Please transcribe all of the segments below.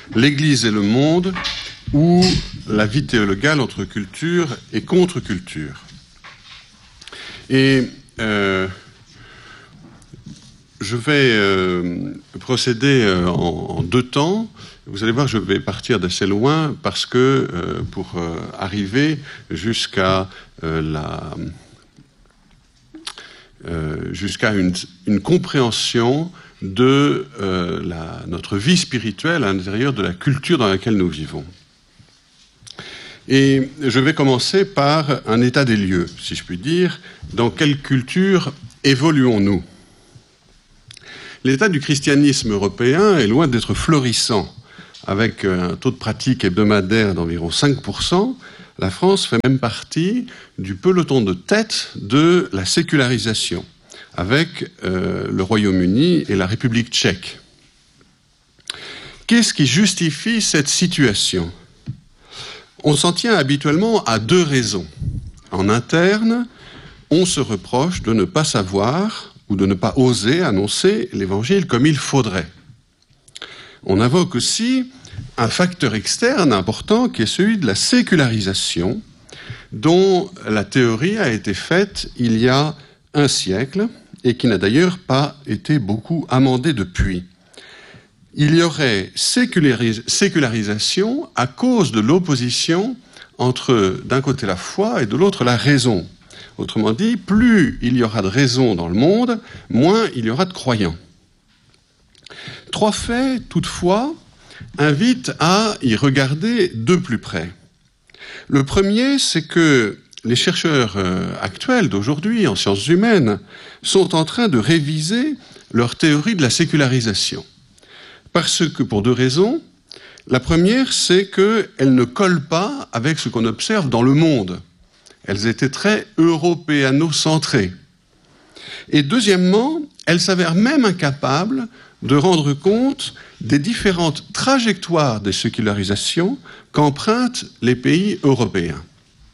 l'Église et le monde ou la vie théologale entre culture et contre-culture. Et je vais procéder en deux temps. Vous allez voir, je vais partir d'assez loin parce que pour arriver jusqu'à jusqu'à une compréhension de notre vie spirituelle à l'intérieur de la culture dans laquelle nous vivons. Et je vais commencer par un état des lieux, si je puis dire. Dans quelle culture évoluons-nous ? L'état du christianisme européen est loin d'être florissant. Avec un taux de pratique hebdomadaire d'environ 5%, la France fait même partie du peloton de tête de la sécularisation, avec le Royaume-Uni et la République tchèque. Qu'est-ce qui justifie cette situation ? On s'en tient habituellement à deux raisons. En interne, on se reproche de ne pas savoir ou de ne pas oser annoncer l'Évangile comme il faudrait. On invoque aussi un facteur externe important qui est celui de la sécularisation, dont la théorie a été faite il y a un siècle et qui n'a d'ailleurs pas été beaucoup amendée depuis. Il y aurait sécularisation à cause de l'opposition entre, d'un côté, la foi et de l'autre, la raison. Autrement dit, plus il y aura de raison dans le monde, moins il y aura de croyants. Trois faits, toutefois, invitent à y regarder de plus près. Le premier, c'est que les chercheurs actuels d'aujourd'hui en sciences humaines sont en train de réviser leur théorie de la sécularisation. Parce que, pour deux raisons, la première, c'est qu'elles ne collent pas avec ce qu'on observe dans le monde. Elles étaient très européano-centrées. Et deuxièmement, elles s'avèrent même incapables de rendre compte des différentes trajectoires de sécularisation qu'empruntent les pays européens.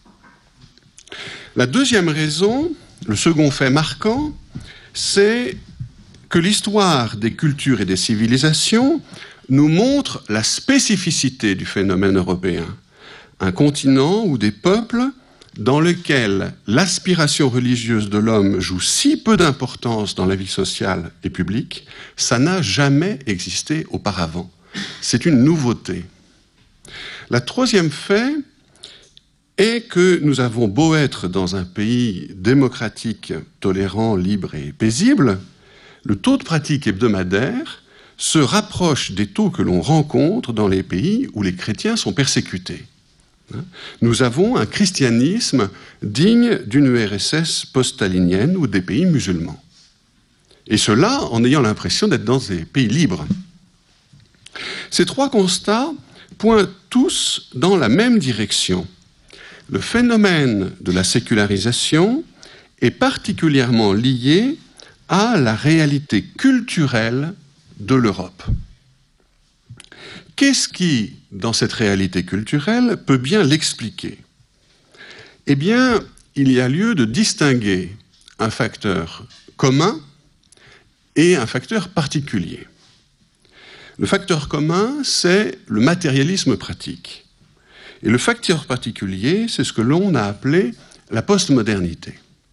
La deuxième raison, le second fait marquant, c'est que l'histoire des cultures et des civilisations nous montre la spécificité du phénomène européen. Un continent ou des peuples dans lequel l'aspiration religieuse de l'homme joue si peu d'importance dans la vie sociale et publique, ça n'a jamais existé auparavant. C'est une nouveauté. La troisième fait est que nous avons beau être dans un pays démocratique, tolérant, libre et paisible, le taux de pratique hebdomadaire se rapproche des taux que l'on rencontre dans les pays où les chrétiens sont persécutés. Nous avons un christianisme digne d'une URSS post-stalinienne ou des pays musulmans. Et cela en ayant l'impression d'être dans des pays libres. Ces trois constats pointent tous dans la même direction. Le phénomène de la sécularisation est particulièrement lié à la réalité culturelle de l'Europe. Qu'est-ce qui, dans cette réalité culturelle, peut bien l'expliquer ? Eh bien, il y a lieu de distinguer un facteur commun et un facteur particulier. Le facteur commun, c'est le matérialisme pratique. Et le facteur particulier, c'est ce que l'on a appelé la postmodernité.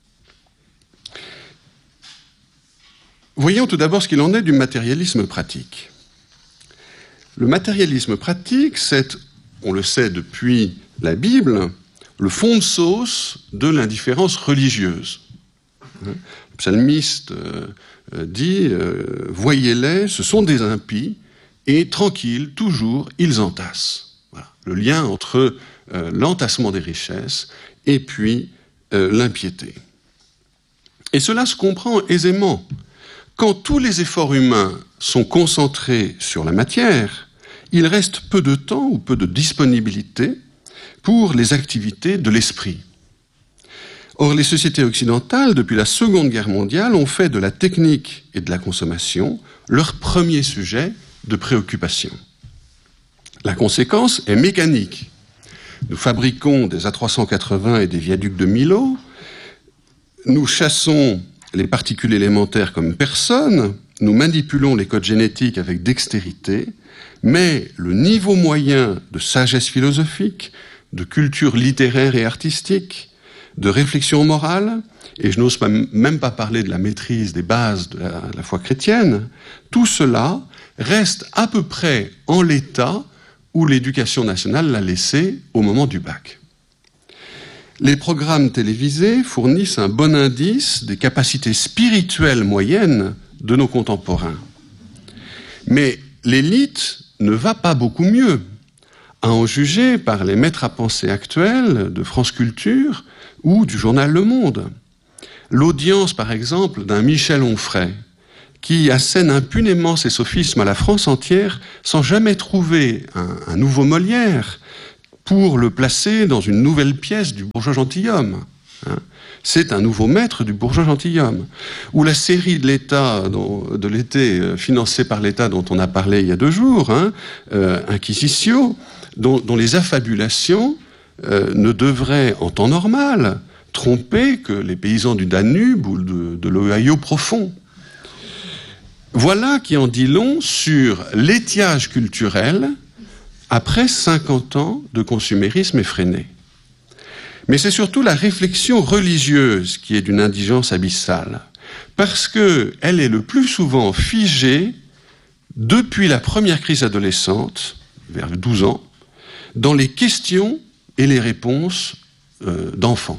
Voyons tout d'abord ce qu'il en est du matérialisme pratique. Le matérialisme pratique, c'est, on le sait depuis la Bible, le fond de sauce de l'indifférence religieuse. Le psalmiste dit « Voyez-les, ce sont des impies, et tranquilles, toujours, ils entassent. » Voilà. Le lien entre l'entassement des richesses et puis l'impiété. Et cela se comprend aisément. Quand tous les efforts humains sont concentrés sur la matière, il reste peu de temps ou peu de disponibilité pour les activités de l'esprit. Or, les sociétés occidentales, depuis la Seconde Guerre mondiale, ont fait de la technique et de la consommation leur premier sujet de préoccupation. La conséquence est mécanique. Nous fabriquons des A380 et des viaducs de Milo, nous chassons les particules élémentaires comme personne, nous manipulons les codes génétiques avec dextérité, mais le niveau moyen de sagesse philosophique, de culture littéraire et artistique, de réflexion morale, et je n'ose même pas parler de la maîtrise des bases de la foi chrétienne, tout cela reste à peu près en l'état où l'éducation nationale l'a laissé au moment du bac. Les programmes télévisés fournissent un bon indice des capacités spirituelles moyennes de nos contemporains. Mais l'élite ne va pas beaucoup mieux, à en juger par les maîtres à penser actuels de France Culture ou du journal Le Monde. L'audience, par exemple, d'un Michel Onfray, qui assène impunément ses sophismes à la France entière sans jamais trouver un nouveau Molière pour le placer dans une nouvelle pièce du bourgeois gentilhomme. C'est un nouveau maître du bourgeois gentilhomme. Ou la série de l'État, de l'été, financée par l'État dont on a parlé il y a 2 jours, Inquisitio, dont les affabulations ne devraient, en temps normal, tromper que les paysans du Danube ou de l'Ohio profond. Voilà qui en dit long sur l'étiage culturel après 50 ans de consumérisme effréné. Mais c'est surtout la réflexion religieuse qui est d'une indigence abyssale, parce qu'elle est le plus souvent figée depuis la première crise adolescente, vers 12 ans, dans les questions et les réponses d'enfants.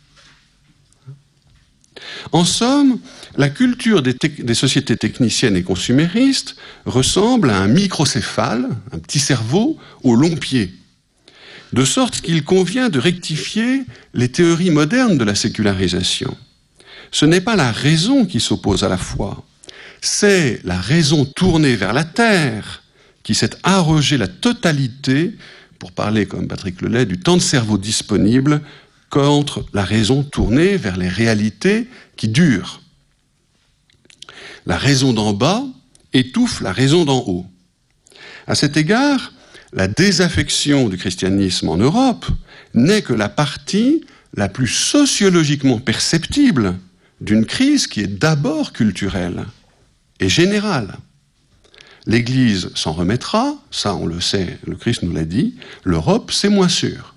En somme, la culture des sociétés techniciennes et consuméristes ressemble à un microcéphale, un petit cerveau au long pied, de sorte qu'il convient de rectifier les théories modernes de la sécularisation. Ce n'est pas la raison qui s'oppose à la foi, c'est la raison tournée vers la terre qui s'est arrogée la totalité, pour parler comme Patrick Lelay, du temps de cerveau disponible contre la raison tournée vers les réalités qui durent. La raison d'en bas étouffe la raison d'en haut. À cet égard, la désaffection du christianisme en Europe n'est que la partie la plus sociologiquement perceptible d'une crise qui est d'abord culturelle et générale. L'Église s'en remettra, ça on le sait, le Christ nous l'a dit, l'Europe c'est moins sûr.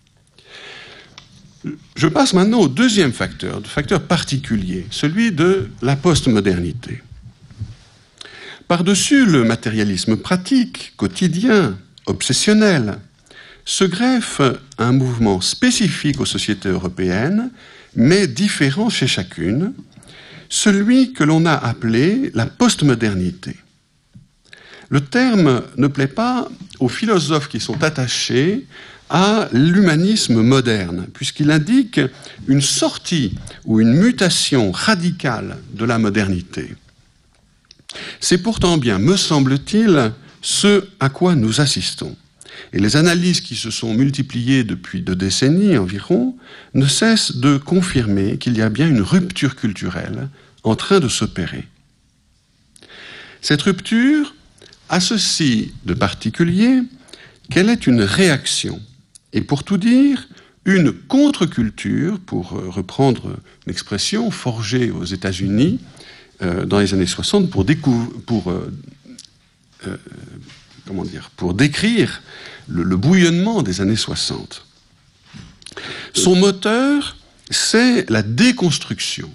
Je passe maintenant au deuxième facteur, le facteur particulier, celui de la postmodernité. Par-dessus le matérialisme pratique, quotidien, obsessionnel, se greffe un mouvement spécifique aux sociétés européennes, mais différent chez chacune, celui que l'on a appelé la postmodernité. Le terme ne plaît pas aux philosophes qui sont attachés à l'humanisme moderne, puisqu'il indique une sortie ou une mutation radicale de la modernité. C'est pourtant bien, me semble-t-il, ce à quoi nous assistons. Et les analyses qui se sont multipliées depuis 2 décennies environ ne cessent de confirmer qu'il y a bien une rupture culturelle en train de s'opérer. Cette rupture a ceci de particulier qu'elle est une réaction, et pour tout dire, une contre-culture, pour reprendre l'expression forgée aux États-Unis dans les années 60 pour décrire le bouillonnement des années 60. Son moteur, c'est la déconstruction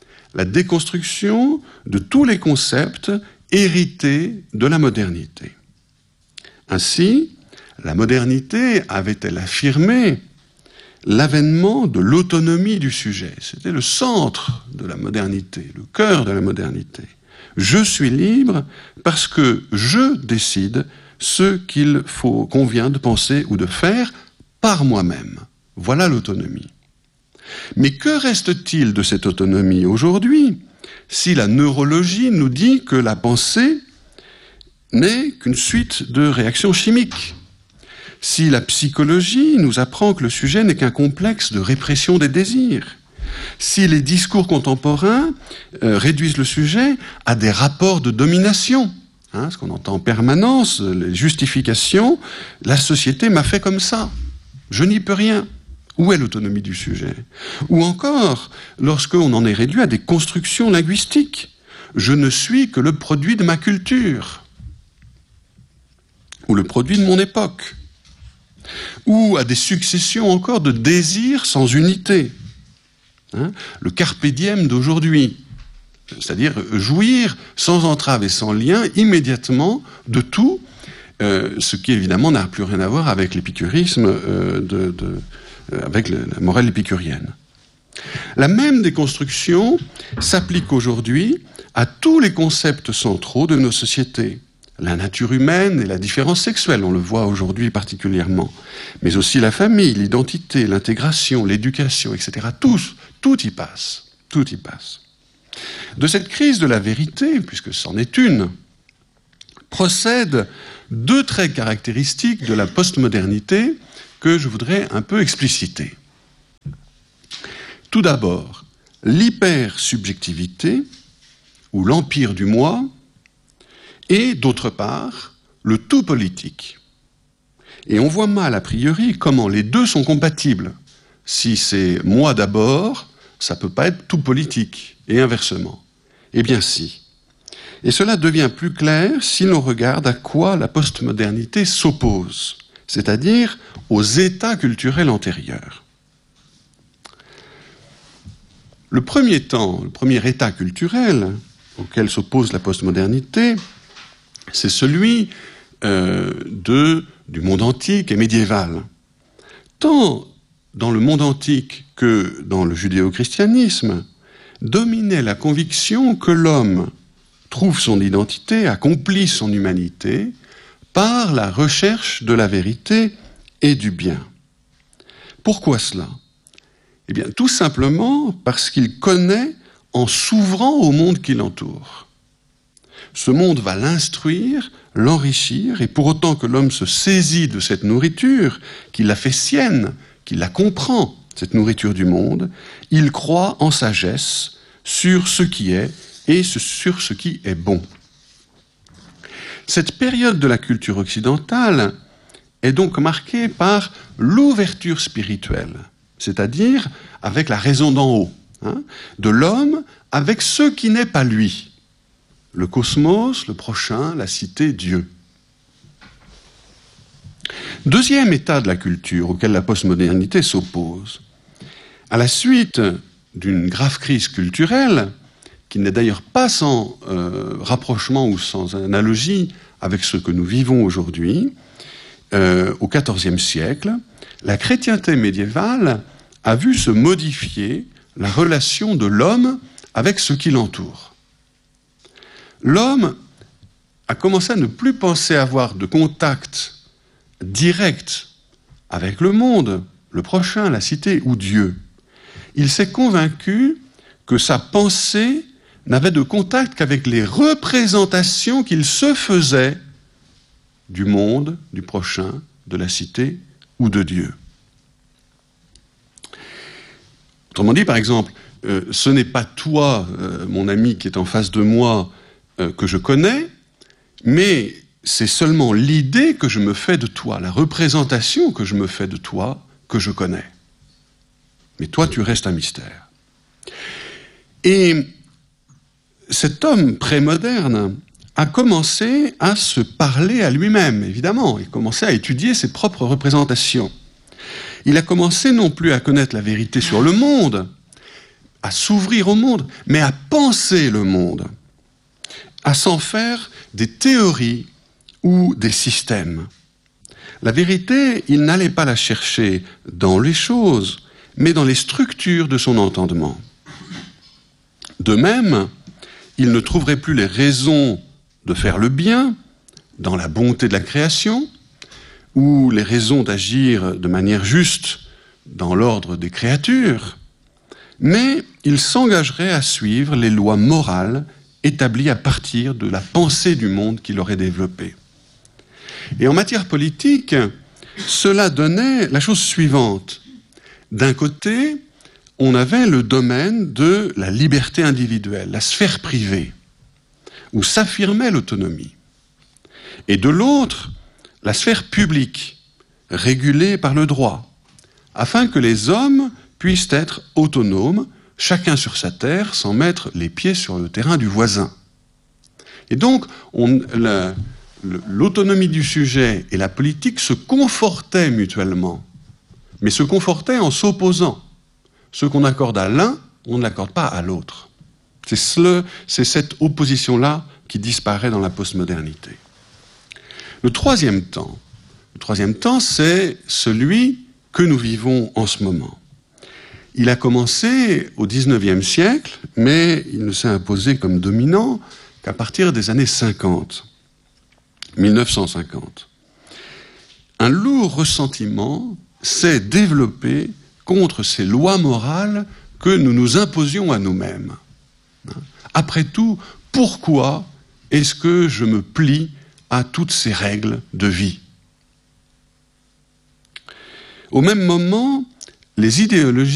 de tous les concepts hérités de la modernité. Ainsi, la modernité avait-elle affirmé l'avènement de l'autonomie du sujet. C'était le centre de la modernité, le cœur de la modernité. Je suis libre parce que je décide ce qu'il convient de penser ou de faire par moi-même. Voilà l'autonomie. Mais que reste-t-il de cette autonomie aujourd'hui si la neurologie nous dit que la pensée n'est qu'une suite de réactions chimiques? Si la psychologie nous apprend que le sujet n'est qu'un complexe de répression des désirs? Si les discours contemporains réduisent le sujet à des rapports de domination, ce qu'on entend en permanence, les justifications, la société m'a fait comme ça, je n'y peux rien. Où est l'autonomie du sujet? Ou encore, lorsqu'on en est réduit à des constructions linguistiques, je ne suis que le produit de ma culture, ou le produit de mon époque, ou à des successions encore de désirs sans unité. Hein, le carpe diem d'aujourd'hui, c'est-à-dire jouir sans entrave et sans lien immédiatement de tout, ce qui évidemment n'a plus rien à voir avec l'épicurisme, avec la morale épicurienne. La même déconstruction s'applique aujourd'hui à tous les concepts centraux de nos sociétés. La nature humaine et la différence sexuelle, on le voit aujourd'hui particulièrement, mais aussi la famille, l'identité, l'intégration, l'éducation, etc. Tout y passe, tout y passe. De cette crise de la vérité, puisque c'en est une, procèdent deux traits caractéristiques de la postmodernité que je voudrais un peu expliciter. Tout d'abord, l'hypersubjectivité, ou l'empire du moi, et d'autre part, le tout politique. Et on voit mal, a priori, comment les deux sont compatibles. Si c'est moi d'abord, ça ne peut pas être tout politique, et inversement. Eh bien si. Et cela devient plus clair si l'on regarde à quoi la postmodernité s'oppose, c'est-à-dire aux états culturels antérieurs. Le premier état culturel auquel s'oppose la postmodernité, c'est celui du monde antique et médiéval. Tant dans le monde antique que dans le judéo-christianisme, dominait la conviction que l'homme trouve son identité, accomplit son humanité par la recherche de la vérité et du bien. Pourquoi cela ? Eh bien, tout simplement parce qu'il connaît en s'ouvrant au monde qui l'entoure. Ce monde va l'instruire, l'enrichir, et pour autant que l'homme se saisit de cette nourriture, qu'il la fait sienne, qu'il la comprend, cette nourriture du monde, il croit en sagesse sur ce qui est et sur ce qui est bon. Cette période de la culture occidentale est donc marquée par l'ouverture spirituelle, c'est-à-dire avec la raison d'en haut, de l'homme avec ce qui n'est pas lui, le cosmos, le prochain, la cité, Dieu. Deuxième état de la culture auquel la postmodernité s'oppose. À la suite d'une grave crise culturelle, qui n'est d'ailleurs pas sans rapprochement ou sans analogie avec ce que nous vivons aujourd'hui, au XIVe siècle, la chrétienté médiévale a vu se modifier la relation de l'homme avec ce qui l'entoure. L'homme a commencé à ne plus penser avoir de contact direct avec le monde, le prochain, la cité ou Dieu. Il s'est convaincu que sa pensée n'avait de contact qu'avec les représentations qu'il se faisait du monde, du prochain, de la cité ou de Dieu. Autrement dit, par exemple, ce n'est pas toi, mon ami qui est en face de moi, que je connais, mais c'est seulement l'idée que je me fais de toi, la représentation que je me fais de toi, que je connais. Mais toi, tu restes un mystère. Et cet homme prémoderne a commencé à se parler à lui-même, évidemment. Il a commencé à étudier ses propres représentations. Il a commencé non plus à connaître la vérité sur le monde, à s'ouvrir au monde, mais à penser le monde, à s'en faire des théories ou des systèmes. La vérité, il n'allait pas la chercher dans les choses, mais dans les structures de son entendement. De même, il ne trouverait plus les raisons de faire le bien dans la bonté de la création, ou les raisons d'agir de manière juste dans l'ordre des créatures, mais il s'engagerait à suivre les lois morales établies à partir de la pensée du monde qu'il aurait développée. Et en matière politique, cela donnait la chose suivante. D'un côté, on avait le domaine de la liberté individuelle, la sphère privée, où s'affirmait l'autonomie. Et de l'autre, la sphère publique, régulée par le droit, afin que les hommes puissent être autonomes, chacun sur sa terre, sans mettre les pieds sur le terrain du voisin. Et donc, l'autonomie du sujet et la politique se confortaient mutuellement, mais se confortaient en s'opposant. Ce qu'on accorde à l'un, on ne l'accorde pas à l'autre. C'est cette opposition-là qui disparaît dans la postmodernité. Le troisième temps, c'est celui que nous vivons en ce moment. Il a commencé au XIXe siècle, mais il ne s'est imposé comme dominant qu'à partir des années 50, 1950. Un lourd ressentiment s'est développé contre ces lois morales que nous nous imposions à nous-mêmes. Après tout, pourquoi est-ce que je me plie à toutes ces règles de vie? Au même moment, les idéologies